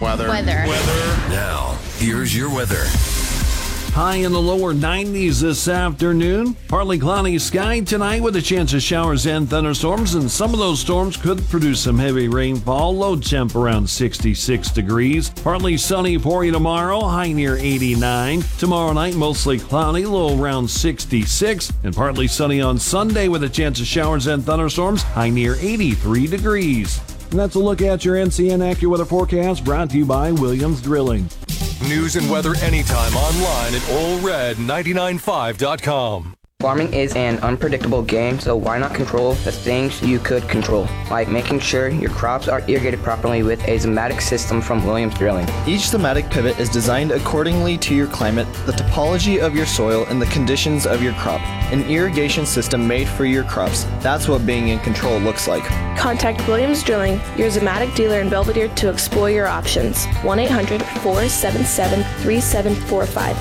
Weather. Now, here's your weather. High in the lower 90s this afternoon. Partly cloudy sky tonight with a chance of showers and thunderstorms, and some of those storms could produce some heavy rainfall. Low temp around 66 degrees. Partly sunny for you tomorrow, high near 89. Tomorrow night, mostly cloudy, low around 66. And partly sunny on Sunday with a chance of showers and thunderstorms, high near 83 degrees. And that's a look at your NCN AccuWeather forecast, brought to you by Williams Drilling. News and weather anytime online at allred995.com. Farming is an unpredictable game, so why not control the things you could control, like making sure your crops are irrigated properly with a Zematic system from Williams Drilling. Each Zematic pivot is designed accordingly to your climate, the topology of your soil, and the conditions of your crop. An irrigation system made for your crops. That's what being in control looks like. Contact Williams Drilling, your Zematic dealer in Belvedere, to explore your options. 1-800-477-3745.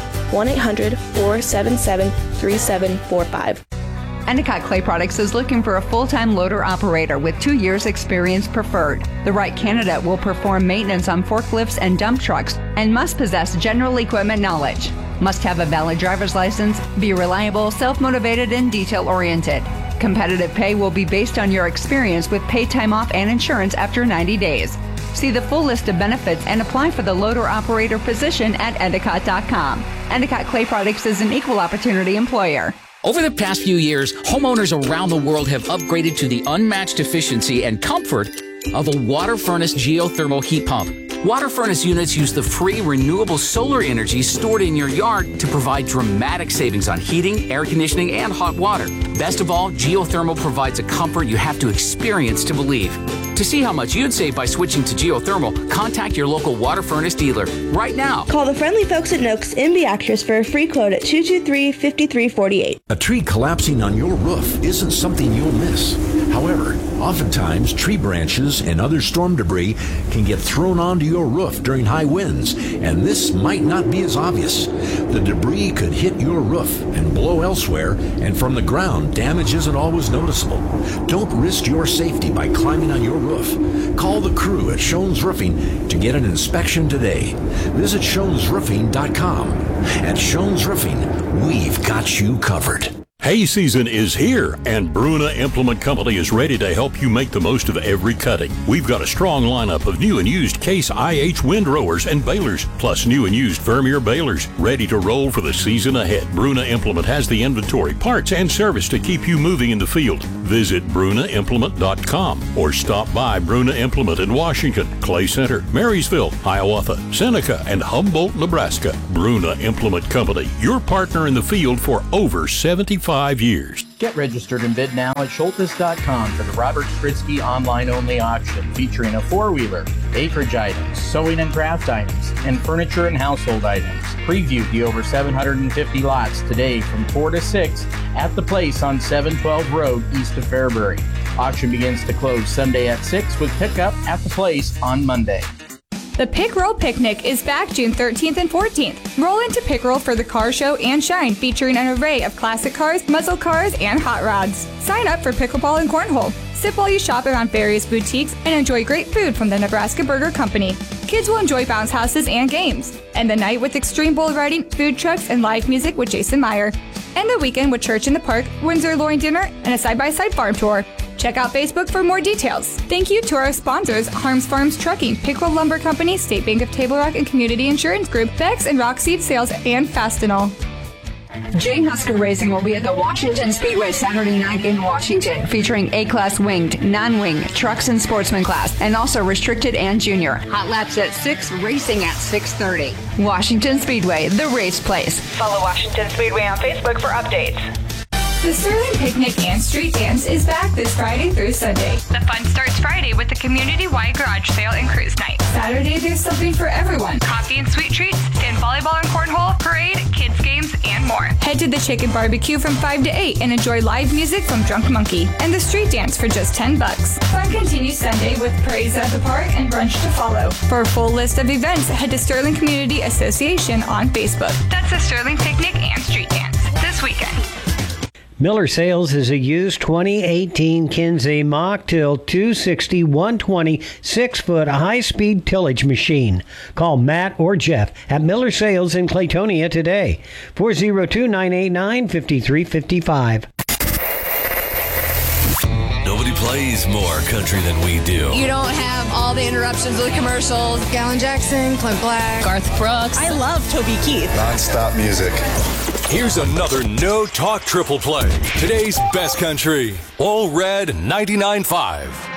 1-800-477-3745. Endicott Clay Products is looking for a full-time loader operator with 2 years experience preferred. The right candidate will perform maintenance on forklifts and dump trucks and must possess general equipment knowledge. Must have a valid driver's license, be reliable, self-motivated, and detail-oriented. Competitive pay will be based on your experience with paid time off and insurance after 90 days. See the full list of benefits and apply for the loader operator position at Endicott.com. Endicott Clay Products is an equal opportunity employer. Over the past few years, homeowners around the world have upgraded to the unmatched efficiency and comfort of a water furnace geothermal heat pump. Water furnace units use the free renewable solar energy stored in your yard to provide dramatic savings on heating, air conditioning, and hot water. Best of all, geothermal provides a comfort you have to experience to believe. To see how much you'd save by switching to geothermal, contact your local water furnace dealer right now. Call the friendly folks at Noakes MB Actors for a free quote at 223-5348. A tree collapsing on your roof isn't something you'll miss. However, oftentimes tree branches and other storm debris can get thrown onto your roof during high winds, and this might not be as obvious. The debris could hit your roof and blow elsewhere, and from the ground, damage isn't always noticeable. Don't risk your safety by climbing on your roof. Call the crew at Schoen's Roofing to get an inspection today. Visit SchoensRoofing.com. At Schoen's Roofing, we've got you covered. Hay season is here, and Bruna Implement Company is ready to help you make the most of every cutting. We've got a strong lineup of new and used Case IH windrowers and balers, plus new and used Vermeer balers, ready to roll for the season ahead. Bruna Implement has the inventory, parts, and service to keep you moving in the field. Visit BrunaImplement.com or stop by Bruna Implement in Washington, Clay Center, Marysville, Hiawatha, Seneca, and Humboldt, Nebraska. Bruna Implement Company, your partner in the field for over 75 years. Get registered and bid now at Schultes.com for the Robert Stritzky online-only auction featuring a four-wheeler, acreage items, sewing and craft items, and furniture and household items. Preview the over 750 lots today from 4 to 6 at the place on 712 Road east of Fairbury. Auction begins to close Sunday at 6 with pickup at the place on Monday. The Pick Roll Picnic is back June 13th and 14th. Roll into Pick Roll for the car show and shine, featuring an array of classic cars, muscle cars, and hot rods. Sign up for pickleball and cornhole. Sip while you shop around various boutiques and enjoy great food from the Nebraska Burger Company. Kids will enjoy bounce houses and games. End the night with extreme bull riding, food trucks, and live music with Jason Meyer. End the weekend with church in the park, Windsor Loin dinner, and a side-by-side farm tour. Check out Facebook for more details. Thank you to our sponsors, Harms Farms Trucking, Pickrell Lumber Company, State Bank of Table Rock and Community Insurance Group, Bex and Rockseed Sales, and Fastenal. Jay Husker Racing will be at the Washington Speedway Saturday night in Washington, featuring A-Class winged, non-wing, trucks and sportsman class, and also restricted and junior. Hot laps at 6, racing at 6:30. Washington Speedway, the race place. Follow Washington Speedway on Facebook for updates. The Sterling Picnic and Street Dance is back this Friday through Sunday. The fun starts Friday with the community-wide garage sale and cruise night. Saturday, there's something for everyone. Coffee and sweet treats, sand volleyball and cornhole, parade, kids games, and more. Head to the Chicken Barbecue from 5 to 8 and enjoy live music from Drunk Monkey and the Street Dance for just $10. Fun continues Sunday with parades at the park and brunch to follow. For a full list of events, head to Sterling Community Association on Facebook. That's the Sterling Picnic and Street Dance this weekend. Miller Sales is a used 2018 Kinsey Mach Till 260 120 6-foot high-speed tillage machine. Call Matt or Jeff at Miller Sales in Claytonia today. 402-989-5355. Nobody plays more country than we do. You don't have all the interruptions of the commercials. Gallon Jackson, Clint Black, Garth Brooks. I love Toby Keith. Non-stop music. Here's another no-talk triple play. Today's best country. All Red 99.5.